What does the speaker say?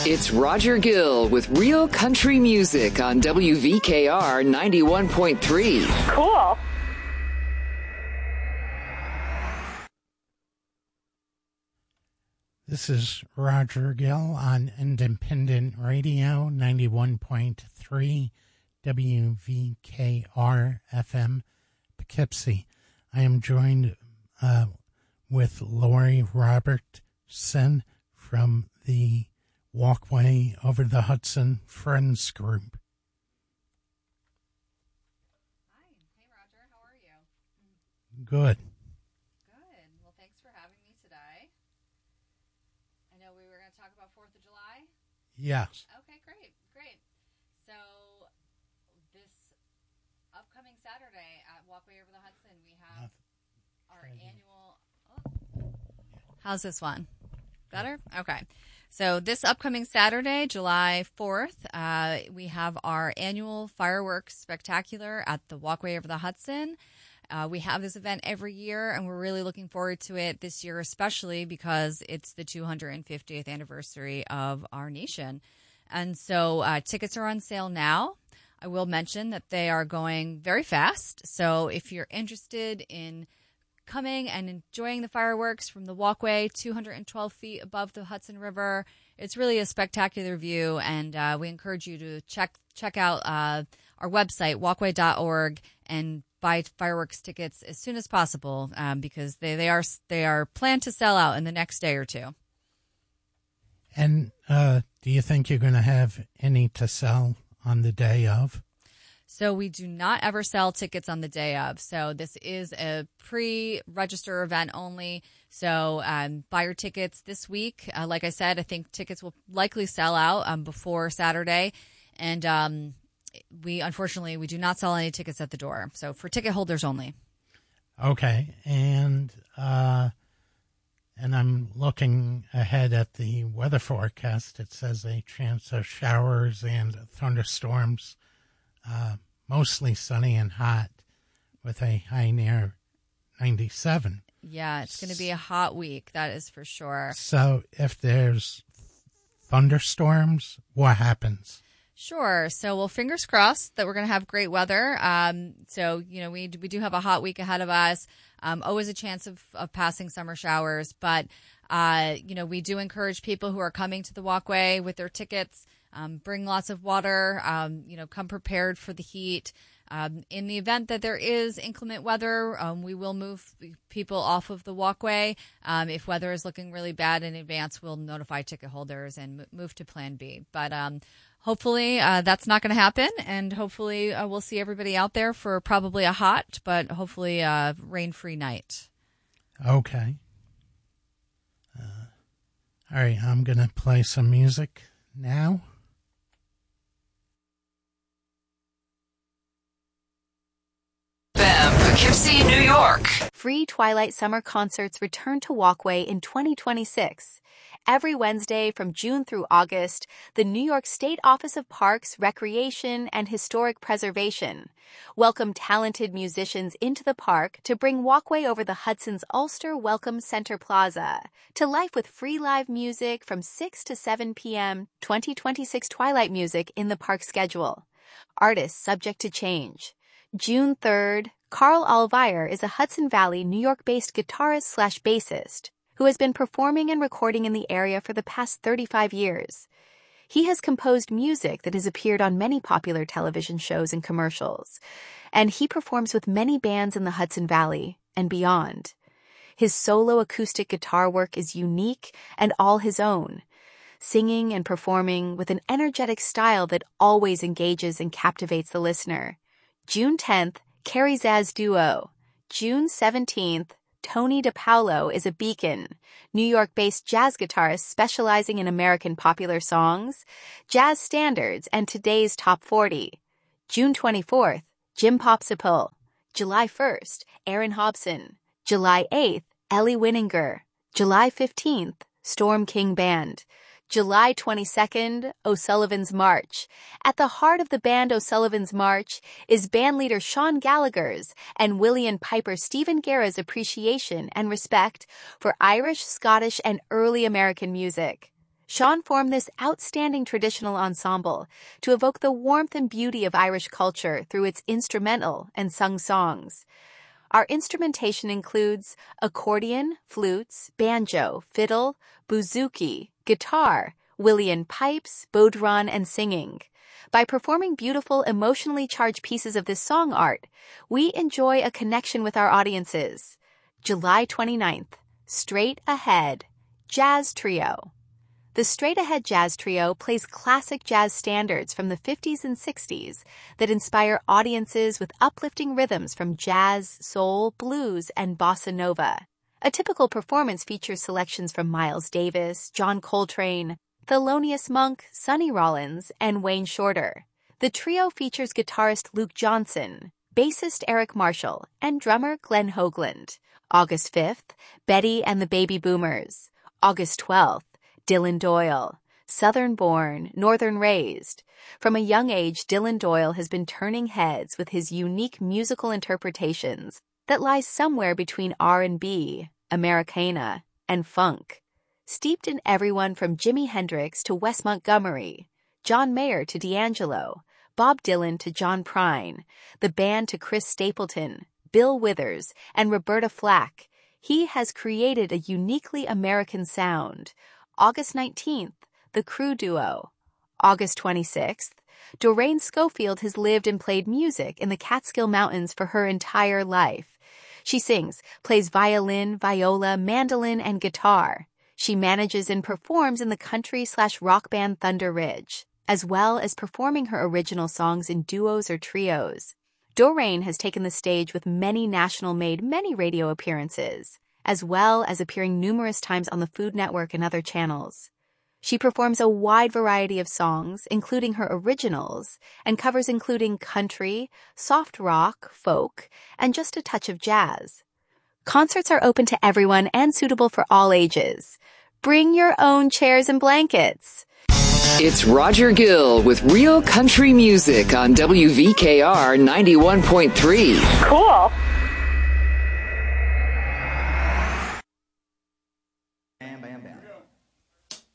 It's Roger Gill with Real Country Music on WVKR 91.3. Cool. This is Roger Gill on Independent Radio 91.3 WVKR FM Poughkeepsie. I am joined with Lori Robertson from the Walkway Over the Hudson Friends Group. Hi. Hey, Roger. How are you? Good. Good. Well, thanks for having me today. I know we were going to talk about 4th of July. Yes. Okay, great. So this upcoming Saturday at Walkway Over the Hudson, we have our annual... How's this one? Better? Okay. So this upcoming Saturday, July 4th, we have our annual fireworks spectacular at the Walkway Over the Hudson. We have this event every year, and we're really looking forward to it this year, especially because it's the 250th anniversary of our nation. And so tickets are on sale now. I will mention that they are going very fast. So if you're interested in coming and enjoying the fireworks from the walkway 212 feet above the Hudson River, it's really a spectacular view, and we encourage you to check out our website, walkway.org, and buy fireworks tickets as soon as possible because they are planned to sell out in the next day or two. And do you think you're going to have any to sell on the day of? So we do not ever sell tickets on the day of. So this is a pre-register event only. So buy your tickets this week. Like I said, I think tickets will likely sell out before Saturday. And unfortunately, we do not sell any tickets at the door. So for ticket holders only. Okay. And I'm looking ahead at the weather forecast. It says a chance of showers and thunderstorms. Mostly sunny and hot with a high near 97. Yeah, it's going to be a hot week. That is for sure. So if there's thunderstorms, what happens? Sure. So, well, fingers crossed that we're going to have great weather. So, we do have a hot week ahead of us. Always a chance of passing summer showers. But, we do encourage people who are coming to the walkway with their tickets, bring lots of water, come prepared for the heat. In the event that there is inclement weather, we will move people off of the walkway. If weather is looking really bad in advance, we'll notify ticket holders and move to Plan B. But hopefully that's not going to happen, and hopefully we'll see everybody out there for probably a hot, but hopefully rain-free night. Okay. All right, I'm going to play some music now. Poughkeepsie, New York. Free Twilight Summer concerts return to Walkway in 2026. Every Wednesday from June through August, the New York State Office of Parks, Recreation, and Historic Preservation welcome talented musicians into the park to bring Walkway Over the Hudson's Ulster Welcome Center Plaza to life with free live music from 6 to 7 p.m. 2026 Twilight music in the park schedule. Artists subject to change. June 3rd, Carl Alvire is a Hudson Valley, New York-based guitarist/bassist who has been performing and recording in the area for the past 35 years. He has composed music that has appeared on many popular television shows and commercials, and he performs with many bands in the Hudson Valley and beyond. His solo acoustic guitar work is unique and all his own, singing and performing with an energetic style that always engages and captivates the listener. June 10th, Carrie Zaz Duo. June 17th, Tony DePaulo is a Beacon, New York-based jazz guitarist specializing in American popular songs, jazz standards, and today's top 40. June 24th, Jim Popsicle. July 1st, Aaron Hobson. July 8th, Ellie Winninger. July 15th, Storm King Band. July 22nd, O'Sullivan's March. At the heart of the band O'Sullivan's March is bandleader Sean Gallagher's and William Piper Stephen Guerra's appreciation and respect for Irish, Scottish, and early American music. Sean formed this outstanding traditional ensemble to evoke the warmth and beauty of Irish culture through its instrumental and sung songs. Our instrumentation includes accordion, flutes, banjo, fiddle, bouzouki, guitar, Willian pipes, bodhran, and singing. By performing beautiful, emotionally charged pieces of this song art, we enjoy a connection with our audiences. July 29th, Straight Ahead, Jazz Trio. The Straight Ahead Jazz Trio plays classic jazz standards from the 50s and 60s that inspire audiences with uplifting rhythms from jazz, soul, blues, and bossa nova. A typical performance features selections from Miles Davis, John Coltrane, Thelonious Monk, Sonny Rollins, and Wayne Shorter. The trio features guitarist Luke Johnson, bassist Eric Marshall, and drummer Glenn Hoagland. August 5th, Betty and the Baby Boomers. August 12th, Dylan Doyle, Southern-born, Northern-raised. From a young age, Dylan Doyle has been turning heads with his unique musical interpretations that lie somewhere between R&B, Americana, and funk. Steeped in everyone from Jimi Hendrix to Wes Montgomery, John Mayer to D'Angelo, Bob Dylan to John Prine, the band to Chris Stapleton, Bill Withers, and Roberta Flack, he has created a uniquely American sound. August 19th, the Crew Duo. August 26th, Doreen Schofield has lived and played music in the Catskill Mountains for her entire life. She sings, plays violin, viola, mandolin, and guitar. She manages and performs in the country/rock band Thunder Ridge, as well as performing her original songs in duos or trios. Doreen has taken the stage with many many radio appearances, as well as appearing numerous times on the Food Network and other channels. She performs a wide variety of songs, including her originals, and covers including country, soft rock, folk, and just a touch of jazz. Concerts are open to everyone and suitable for all ages. Bring your own chairs and blankets. It's Roger Gill with Real Country Music on WVKR 91.3. Cool.